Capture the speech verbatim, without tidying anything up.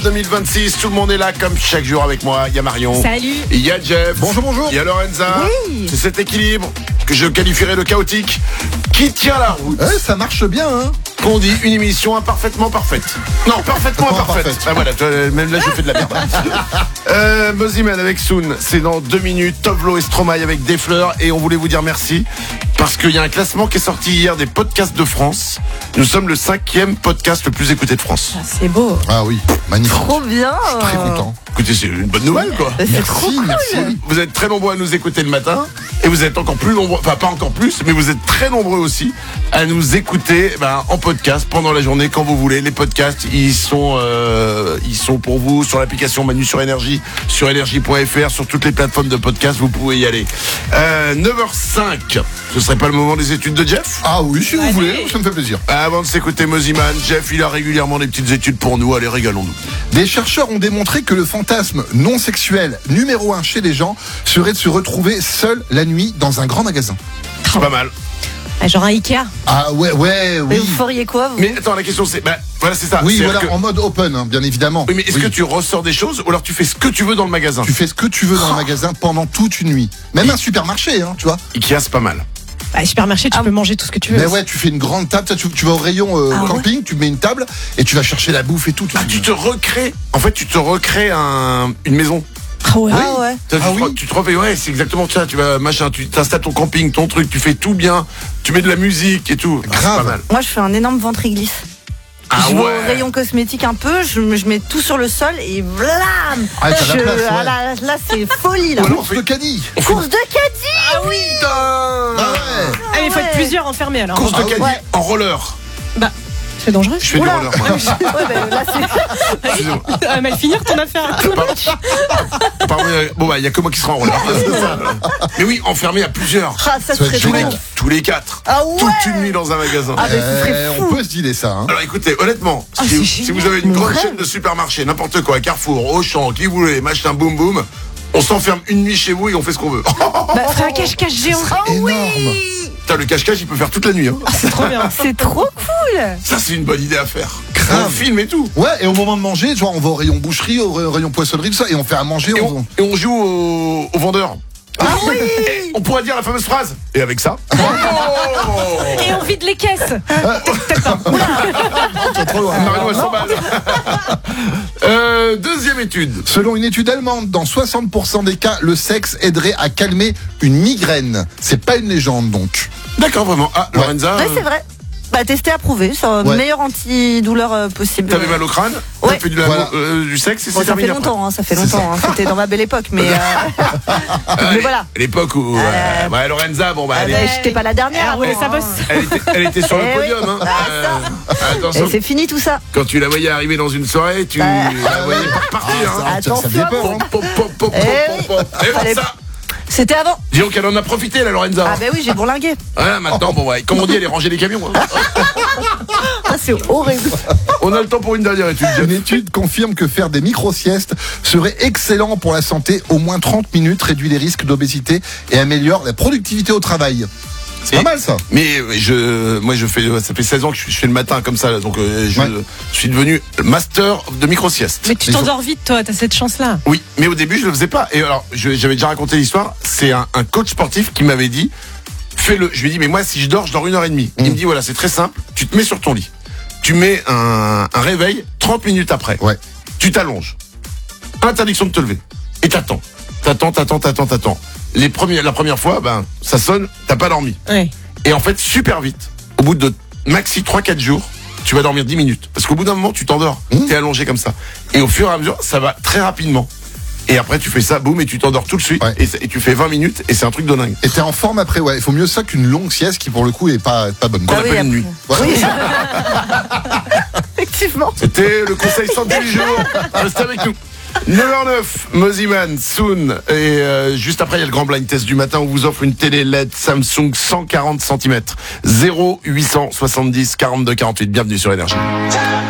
deux mille vingt-six, tout le monde est là comme chaque jour avec moi. Il y a Marion. Salut. Il y a Jeff. Bonjour, bonjour. Il y a Lorenza. Oui. C'est cet équilibre que je qualifierais de chaotique qui tient la route. Ouais, ça marche bien, hein. Qu'on dit une émission imparfaitement parfaite. Non, parfaitement imparfaite. Imparfaite. Ah voilà, toi, même là je fais de la merde. euh, Moziman avec Soon, c'est dans deux minutes. Tovlo et Stromae avec des fleurs. Et on voulait vous dire merci parce qu'il y a un classement qui est sorti hier des podcasts de France. Nous sommes le cinquième podcast le plus écouté de France. Ah, c'est beau. Ah oui, magnifique. Trop bien. Très content. Écoutez, c'est une bonne nouvelle quoi. C'est trop Merci, cool. merci. Vous êtes très nombreux à nous écouter le matin et vous êtes encore plus nombreux, enfin pas encore plus, mais vous êtes très nombreux aussi à nous écouter ben, en podcast pendant la journée quand vous voulez. Les podcasts, ils sont, euh, ils sont pour vous sur l'application Manu sur Énergie, sur énergie point f r, sur toutes les plateformes de podcast, vous pouvez y aller. Euh, neuf heures cinq, ce serait pas le moment des études de Jeff ? Ah oui, si vous Allez. voulez, ça me fait plaisir. Avant de s'écouter Moziman, Jeff, il a régulièrement des petites études pour nous. Allez, régalons-nous. Des chercheurs ont démontré que le fantasme non sexuel numéro un chez les gens serait de se retrouver seul la nuit dans un grand magasin. C'est pas mal. Ah, genre un Ikea. Ah ouais, ouais, Mais oui. vous feriez quoi, vous? Mais attends, la question c'est, bah, voilà, c'est ça. Oui, C'est-à-dire voilà, que- en mode open, hein, bien évidemment. Oui, mais est-ce Oui. que tu ressors des choses ou alors tu fais ce que tu veux dans le magasin ? Tu fais ce que tu veux dans le magasin pendant toute une nuit. Même un supermarché, hein, tu vois. Ikea, c'est pas mal. Bah, supermarché, tu Ah, peux manger tout ce que tu veux. Mais ouais, tu fais une grande table, tu, tu vas au rayon euh, Ah ouais. camping, tu mets une table et tu vas chercher la bouffe et tout. tout. Ah, tu te recrées. En fait, tu te recrées un, une maison. Ah ouais. Ah ouais. Tu, Ah tu, oui. tu te refais, ouais, c'est exactement ça. Tu vas, machin, tu t'installes ton camping, ton truc, tu fais tout bien. Tu mets de la musique et tout. Ah, c'est Grave. pas mal. Moi, je fais un énorme ventre glisse. Ah je vais ouais. au rayon cosmétique un peu, je, me- je mets tout sur le sol et blam. Ah, t'as la Je- place, ouais. ah là, là, c'est folie là. Ouais, Course de caddie. Course de caddie. Ah oui, putain. Ah ouais. Ah, mais il faut ouais. être plusieurs enfermés alors. Course de Ah caddie ouais. en roller. Bah, c'est dangereux. Je fais du Oula. roller, moi. Ouais, bah, là, c'est... Excusez-moi. Ça va mal finir ton affaire. Pardon, euh, bon, bah, il y a que moi qui sera en roller. Mais oui, enfermé à plusieurs. Ah, ça Ça va serait être Tous les, trop. génial. tous les quatre. Ah ouais. Toute une nuit dans un magasin. Ah, mais ce serait Euh, fou. on peut se dealer ça, hein. Alors écoutez, honnêtement, Ah, si, c'est si génial. vous avez une Mon grande rêve. chaîne de supermarchés, n'importe quoi, Carrefour, Auchan, qui vous voulez, machin, boum boum, on s'enferme une nuit chez vous et on fait ce qu'on veut. Bah, ferait un cache-cache géant. Énorme. Putain, le cache-cache, il peut faire toute la nuit. Hein. C'est trop bien. C'est trop cool. Ça, c'est une bonne idée à faire. Grave. Un film et tout. Ouais, et au moment de manger, tu vois, on va au rayon boucherie, au ra- rayon poissonnerie, tout ça, et on fait à manger. Et on... on, et on joue au, au vendeur. Ah oui. Et on pourrait dire la fameuse phrase. Et avec ça. Oh Et on vide les caisses. C'est trop loin. Marino, elle s'emballe. euh, deuxième étude. Selon une étude allemande, dans soixante pour cent des cas, le sexe aiderait à calmer une migraine. C'est pas une légende, donc. D'accord, vraiment. Ah, Ouais. Lorenza, Ouais, euh, c'est vrai. Bah, testé, approuvé. C'est le Ouais. meilleur antidouleur euh, possible. t'avais mal au crâne. Ouais. T'as fait du, Voilà. euh, du sexe et Bon, c'est ça fait terminé après. longtemps, hein, ça fait C'est longtemps. hein. C'était dans ma belle époque, mais, euh, Ah, mais les- voilà. L'époque où. euh, Euh, ouais, Lorenza, bon, bah, Ah, elle, bah, est- j'étais pas la dernière. Ah ouais, bon, ça hein. bosse. elle était, elle était sur le Eh oui. podium. Hein. Ah, Euh, Et attention, c'est fini tout ça. quand tu la voyais arriver dans une soirée, tu Bah. la voyais pas repartir. Ah, hein. ça, ça Attention fait à peur, vous. hein. Pop, pop, pop, pop, Eh pop, pop. Et bon, Fallait- ça. C'était avant. Disons qu'elle en a profité, la Lorenza. Ah, bah oui, j'ai bourlingué. Voilà, maintenant, bon, ouais, comme on dit, elle est rangée les camions. hein. Ah, c'est horrible. On a le temps pour une dernière étude. Jeff. Une étude confirme que faire des micro-siestes serait excellent pour la santé. Au moins trente minutes réduit les risques d'obésité et améliore la productivité au travail. C'est Et- pas mal, ça. Mais euh, je, moi, je fais, ça fait seize ans que je, je fais le matin comme ça, là, donc euh, je Ouais. suis devenu master de micro-sieste. Mais tu Ils t'endors vite, toi. T'as cette chance-là. Oui, mais au début, je le faisais pas. Et alors, je- j'avais déjà raconté l'histoire. C'est un, un coach sportif qui m'avait dit, fais-le. Je lui ai dit, mais moi, si je dors, je dors une heure et demie. Il Mm. me dit, voilà, c'est très simple. Tu te mets sur ton lit. Tu mets un, un réveil trente minutes après. Ouais. Tu t'allonges. Interdiction de te lever. Et t'attends. T'attends, t'attends, t'attends, t'attends. Les premiers, la première fois, ben, ça sonne, t'as pas dormi. Ouais. Et en fait, super vite, au bout de maxi trois quatre jours, tu vas dormir dix minutes. Parce qu'au bout d'un moment, tu t'endors. Mmh. T'es allongé comme ça. Et au fur et à mesure, ça va très rapidement. Et après, tu fais ça, boum, et tu t'endors tout de suite. Ouais. Et, c'est- et tu fais vingt minutes, et c'est un truc de dingue. Et t'es en forme après, ouais. Il faut mieux ça qu'une longue sieste qui, pour le coup, est pas, pas bonne. Qu'on Ah oui, appelle une nuit. après. Ouais. Oui. Effectivement. C'était le conseil santé du jour. Restez avec nous. neuf heures neuf, Moziman, Soon. Et euh, juste après, il y a le grand blind test du matin. On vous offre une télé L E D Samsung cent quarante centimètres. zéro huit cent soixante-dix quarante-deux quarante-huit. Bienvenue sur Énergie.